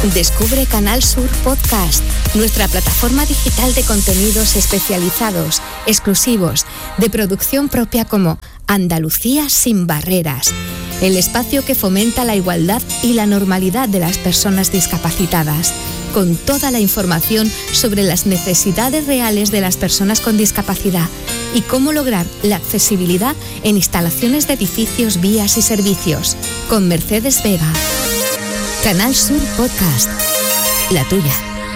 Descubre Canal Sur Podcast, nuestra plataforma digital de contenidos especializados, exclusivos, de producción propia como Andalucía sin barreras, el espacio que fomenta la igualdad y la normalidad de las personas discapacitadas, con toda la información sobre las necesidades reales de las personas con discapacidad y cómo lograr la accesibilidad en instalaciones de edificios, vías y servicios, con Mercedes Vega. Canal Sur Podcast, la tuya.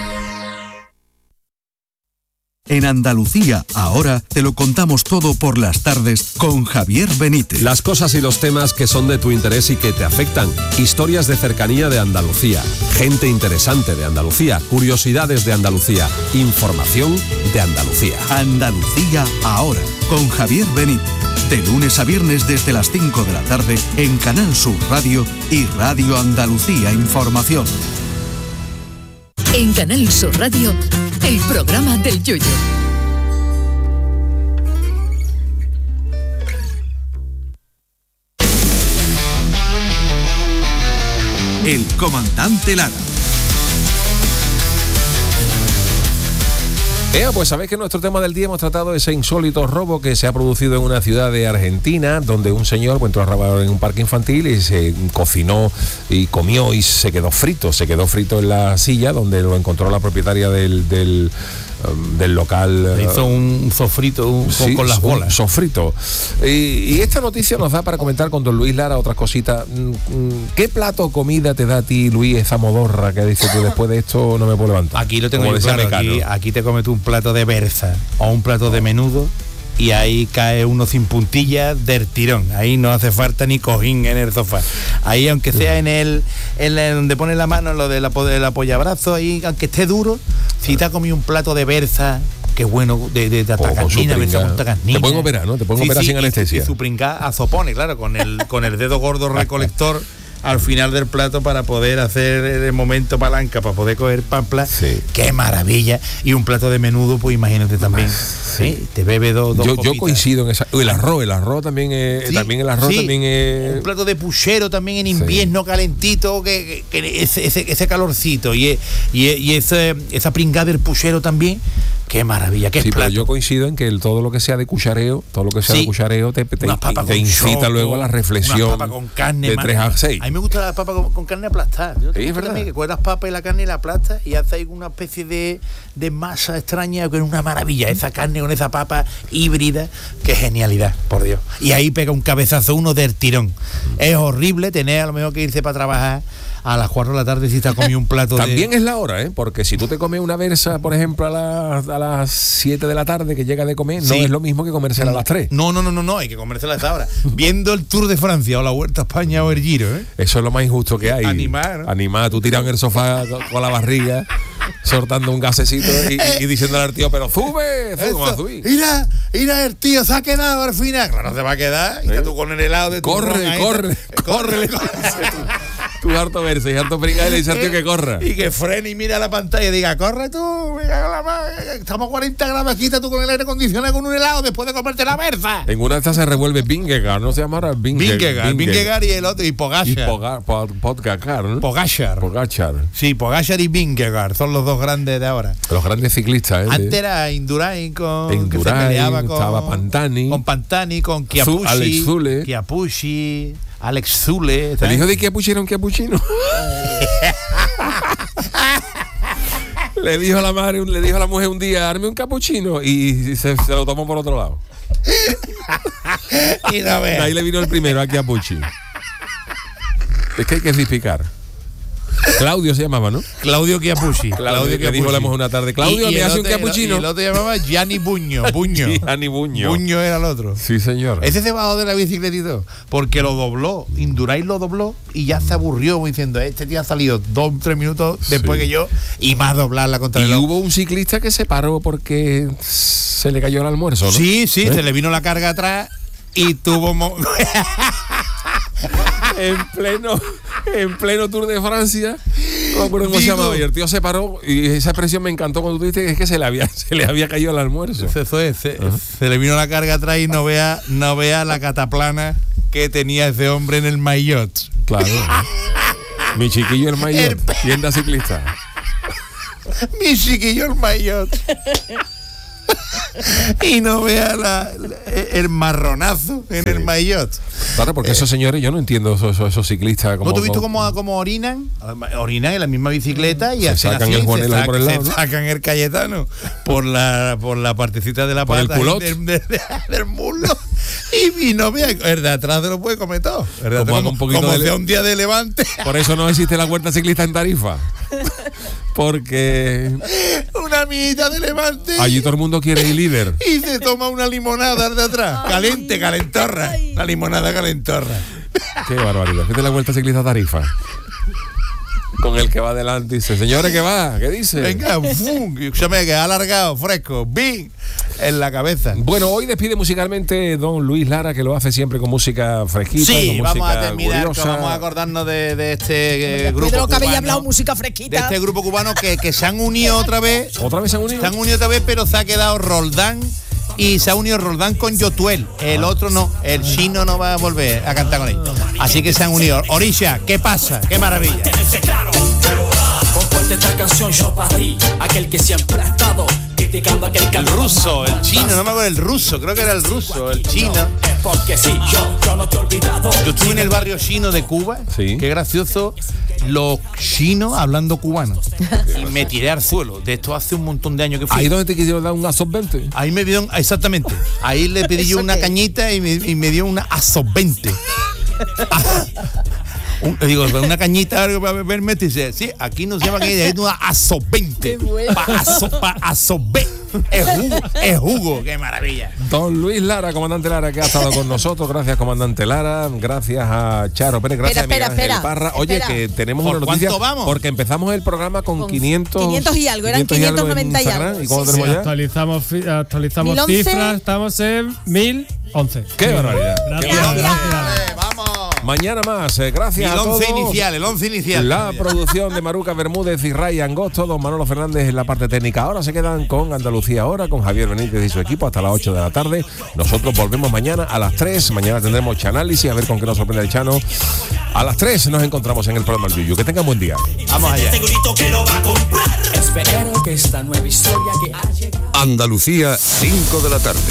En Andalucía, ahora te lo contamos todo por las tardes con Javier Benítez. Las cosas y los temas que son de tu interés y que te afectan. Historias de cercanía de Andalucía. Gente interesante de Andalucía. Curiosidades de Andalucía. Información de Andalucía. Andalucía, ahora, con Javier Benítez. De lunes a viernes desde las 5 de la tarde en Canal Sur Radio y Radio Andalucía Información. En Canal Sur Radio, el programa del Yoyo. El comandante Lara. Pues sabéis que en nuestro tema del día hemos tratado ese insólito robo que se ha producido en una ciudad de Argentina, donde un señor entró a robar en un parque infantil y se cocinó y comió y se quedó frito en la silla donde lo encontró la propietaria del local. Hizo un sofrito con las bolas. Un sofrito. Y esta noticia nos da para comentar con don Luis Lara otras cositas. ¿Qué plato o comida te da a ti, Luis, esa modorra que dices tú después de esto no me puedo levantar? Aquí lo tengo muy claro. Aquí te comes tú un plato de berza o un plato de menudo y ahí cae uno sin puntillas del tirón. Ahí no hace falta ni cojín en el sofá. Ahí, aunque sea en donde pone la mano, lo del apoyabrazo, ahí, aunque esté duro, si te has comido un plato de berza, qué bueno, de tacañina, te pueden operar, ¿no? Te pueden operar sin anestesia. Y su pringá azopone, claro, con el dedo gordo recolector al final del plato para poder hacer el momento palanca, para poder coger pampla. Sí. ¡Qué maravilla! Y un plato de menudo, pues imagínate también. Sí. Te bebe dos yo coincido en esa. El arroz también es. Sí, también el arroz también es. Un plato de puchero también en invierno, calentito, que ese calorcito y esa pringada del puchero también. ¡Qué maravilla! ¡Qué plato! Pero yo coincido en que todo lo que sea de cuchareo, te incita luego a la reflexión. Una papa con carne, de 3 a 6. A mí me gusta la papa con carne aplastada. Es verdad. Que coges las papas y la carne y la aplastas y haces una especie de masa extraña, que es una maravilla. Esa carne con esa papa híbrida, qué genialidad, por Dios. Y ahí pega un cabezazo uno del tirón. Es horrible tener a lo mejor que irse para trabajar a las 4 de la tarde si te has comido un plato También es la hora, porque si tú te comes una berza, por ejemplo, a las 7 de la tarde que llega de comer, no es lo mismo que comérsela a las 3. No, hay que comérsela a esa hora. Viendo el Tour de Francia o la Vuelta a España o el Giro, Eso es lo más injusto que hay. Animar, tú tiras en el sofá con la barriga, soltando un gasecito y diciéndole al tío, pero sube. Mira, el tío se ha quedado al final. Claro, se va a quedar. Y tú con el helado de tu corre. Tú harto verse y harto pringado y le dice al tío que corra. Y que frene y mira la pantalla y diga, corre tú, estamos a 40 grados aquí, tú con el aire acondicionado con un helado después de comerte la berza. En una de estas se revuelve Vingegaard, ¿no se llamará? Vingegaard y el otro, y Pogačar. Pogačar, ¿no? Pogačar. Sí, Pogačar y Vingegaard son los dos grandes de ahora. Los grandes ciclistas, Antes era Indurain que se peleaba estaba Pantani. Con Pantani, con Chiappucci. Alex Zule. ¿El hijo de Chiappucci era un chiappuccino? le dijo a la mujer un día, arme un cappuccino, y se lo tomó por otro lado. Y no veas. Ahí le vino el primero a Chiappucci. Es que hay que explicar. Claudio se llamaba, ¿no? Claudio Chiappucci. Claudio que dijo la mujer una tarde. Claudio, me hace un cappuccino. Y el otro llamaba Gianni Buño. Gianni Buño. Buño era el otro. Sí, señor. Ese se bajó de la bicicleta y todo. Porque lo dobló. Indurain lo dobló y ya se aburrió diciendo, este tío ha salido 2-3 minutos después que yo y más doblar la contrarreloj. Y hubo un ciclista que se paró porque se le cayó el almuerzo, ¿no? Sí, se le vino la carga atrás y tuvo... en pleno Tour de Francia, no me acuerdo cómo se llamaba, y el tío se paró, y esa expresión me encantó cuando tú dijiste que es que se le había caído el almuerzo. Se le vino la carga atrás y no vea la cataplana que tenía ese hombre en el maillot. Claro. Mi chiquillo el mayor, tienda ciclista. Mi chiquillo el mayor. Y no vea el marronazo en el maillot. Claro, porque esos señores, yo no entiendo esos ciclistas. ¿No tú has visto cómo orinan? Orinan en la misma bicicleta y se sacan el Juanelo ahí por el lado, ¿no? Sacan el Cayetano por la partecita de la por pata el culot del muslo. Y no vea, el de atrás te lo puede comer todo. Como sea un día de levante. Por eso no existe la vuelta ciclista en Tarifa. Porque una amiguita de levante. Allí todo el mundo quiere ir líder. Y se toma una limonada de atrás. Calentorra. La limonada calentorra. Qué barbaridad. Fíjate la vuelta ciclista Tarifa. Con el que va adelante dice, señores, ¿qué va? ¿Qué dice? Venga, se me queda alargado, fresco, ¡bing! En la cabeza. Bueno, hoy despide musicalmente don Luis Lara, que lo hace siempre con música fresquita. Sí, con vamos música a terminar, vamos a acordarnos de este grupo Pedro, que habéis cubano, hablado música fresquita. de este grupo cubano que se han unido otra vez. ¿Otra vez se han unido? Se han unido otra vez, pero se ha quedado Roldán. Y se ha unido Roldán con Yotuel. El otro no, el chino no va a volver a cantar con él. Así que se han unido. Orisha, ¿qué pasa? ¡Qué maravilla! Compuesta esta canción yo para ti, aquel que siempre ha estado criticando aquel que el ruso, el chino, no me acuerdo el ruso, creo que era el ruso, el chino. Porque sí, yo no te he olvidado. Yo estuve en el barrio chino de Cuba, sí. Qué gracioso, los chinos hablando cubano. Y me tiré al suelo, de esto hace un montón de años que fui. ¿Ahí donde te quisieron dar un absorbente? Ahí me dieron, exactamente, ahí le pedí yo una cañita y me dio una absorbente. Digo, una cañita para verme, y dice, sí, aquí no se llama cañita, es una absorbente. Para absorber. Es jugo, qué maravilla. Don Luis Lara, comandante Lara, que ha estado con nosotros. Gracias, comandante Lara. Gracias a Charo Pérez. Gracias a Miguel Ángel Parra. Oye, que tenemos una noticia. ¿Cuánto vamos? Porque empezamos el programa con 500 y algo, eran 590 y algo. ¿Y cómo tenemos ya? Actualizamos 1011. cifras, estamos en 1011. ¡Qué barbaridad! Gracias. Vamos. Mañana más, gracias a todos. El 11 inicial. La producción de Maruca Bermúdez y Ray Angosto, don Manolo Fernández en la parte técnica. Ahora se quedan con Andalucía Ahora, con Javier Benítez y su equipo hasta las 8 de la tarde. Nosotros volvemos mañana a las 3. Mañana tendremos Chanálisis, a ver con qué nos sorprende el Chano. A las 3 nos encontramos en el programa El Yuyu. Que tengan buen día. Vamos allá. Espero que esta nueva historia que ha llegado. Andalucía, 5 de la tarde.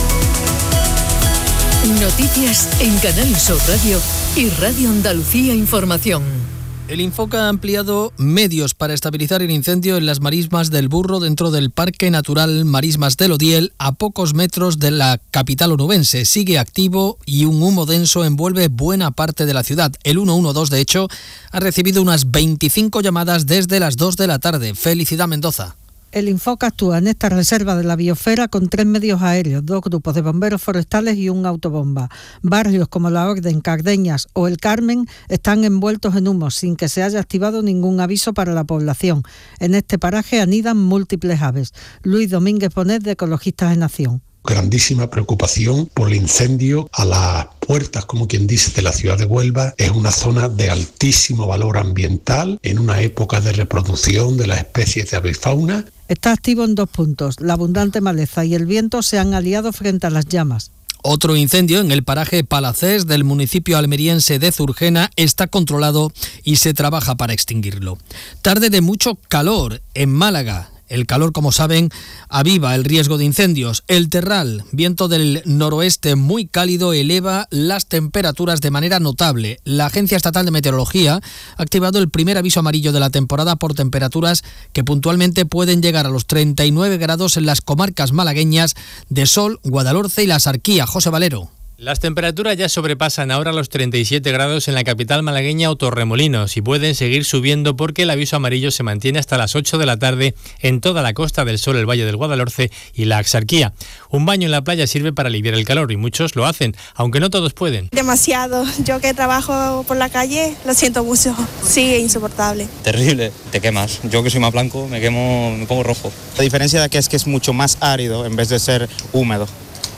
Noticias en Canal Sur Radio y Radio Andalucía Información. El Infoca ha ampliado medios para estabilizar el incendio en las marismas del Burro dentro del Parque Natural Marismas del Odiel, a pocos metros de la capital onubense. Sigue activo y un humo denso envuelve buena parte de la ciudad. El 112, de hecho, ha recibido unas 25 llamadas desde las 2 de la tarde. Felicidad Mendoza. El Infoca actúa en esta reserva de la biosfera con 3 medios aéreos, 2 grupos de bomberos forestales y un autobomba. Barrios como La Orden, Cardeñas o El Carmen están envueltos en humo sin que se haya activado ningún aviso para la población. En este paraje anidan múltiples aves. Luis Domínguez Bonet, de Ecologistas en Acción. Grandísima preocupación por el incendio a las puertas, como quien dice, de la ciudad de Huelva. Es una zona de altísimo valor ambiental en una época de reproducción de las especies de avifauna. Está activo en 2 puntos. La abundante maleza y el viento se han aliado frente a las llamas. Otro incendio en el paraje Palacés del municipio almeriense de Zurgena está controlado y se trabaja para extinguirlo. Tarde de mucho calor en Málaga. El calor, como saben, aviva el riesgo de incendios. El terral, viento del noroeste muy cálido, eleva las temperaturas de manera notable. La Agencia Estatal de Meteorología ha activado el primer aviso amarillo de la temporada por temperaturas que puntualmente pueden llegar a los 39 grados en las comarcas malagueñas de Sol, Guadalhorce y La Sarquía. José Valero. Las temperaturas ya sobrepasan ahora los 37 grados en la capital malagueña o Torremolinos y pueden seguir subiendo porque el aviso amarillo se mantiene hasta las 8 de la tarde en toda la Costa del Sol, el Valle del Guadalhorce y la Axarquía. Un baño en la playa sirve para aliviar el calor y muchos lo hacen, aunque no todos pueden. Demasiado. Yo que trabajo por la calle lo siento mucho. Sí, es insoportable. Terrible, te quemas. Yo que soy más blanco me pongo rojo. La diferencia de que es mucho más árido en vez de ser húmedo.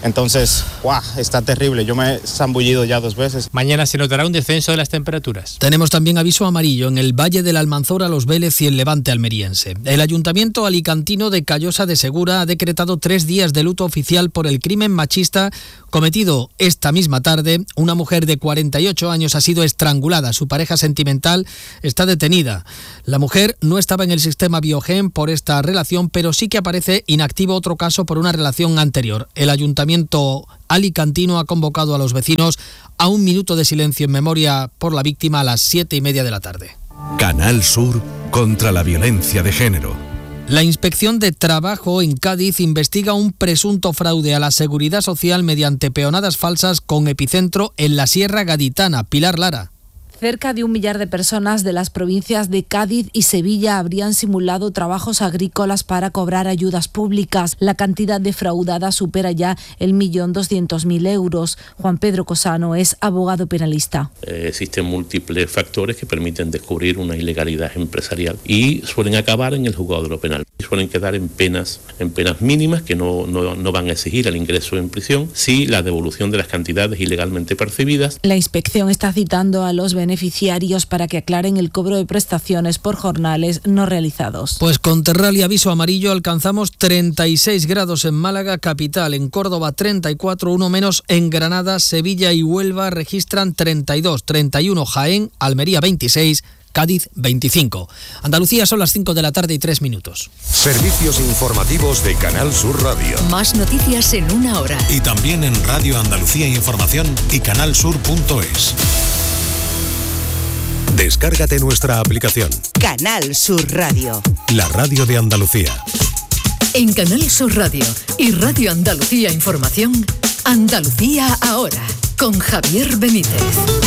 Entonces, está terrible. Yo me he zambullido ya 2 veces. Mañana se notará un descenso de las temperaturas. Tenemos también aviso amarillo en el Valle del Almanzora, Los Vélez y el Levante almeriense. El Ayuntamiento alicantino de Callosa de Segura ha decretado 3 días de luto oficial por el crimen machista cometido esta misma tarde. Una mujer de 48 años ha sido estrangulada. Su pareja sentimental está detenida. La mujer no estaba en el sistema Biogen por esta relación, pero sí que aparece inactivo otro caso por una relación anterior. El Ayuntamiento alicantino ha convocado a los vecinos a 1 minuto de silencio en memoria por la víctima a las 7:30 de la tarde. Canal Sur contra la violencia de género. La Inspección de Trabajo en Cádiz investiga un presunto fraude a la Seguridad Social mediante peonadas falsas con epicentro en la Sierra Gaditana. Pilar Lara. Cerca de 1 millar de personas de las provincias de Cádiz y Sevilla habrían simulado trabajos agrícolas para cobrar ayudas públicas. La cantidad defraudada supera ya el 1.200.000 euros. Juan Pedro Cosano es abogado penalista. Existen múltiples factores que permiten descubrir una ilegalidad empresarial y suelen acabar en el juzgado de lo penal. Suelen quedar en penas mínimas que no van a exigir el ingreso en prisión, sí la devolución de las cantidades ilegalmente percibidas. La inspección está citando a los beneficiarios para que aclaren el cobro de prestaciones por jornales no realizados. Pues con Terral y aviso amarillo alcanzamos 36 grados en Málaga capital, en Córdoba 34, 1 menos en Granada, Sevilla y Huelva registran 32, 31 Jaén, Almería 26, Cádiz 25. Andalucía son las 5 de la tarde y 3 minutos. Servicios informativos de Canal Sur Radio. Más noticias en 1 hora. Y también en Radio Andalucía Información y canalsur.es. Descárgate nuestra aplicación. Canal Sur Radio. La radio de Andalucía. En Canal Sur Radio y Radio Andalucía Información, Andalucía ahora, con Javier Benítez.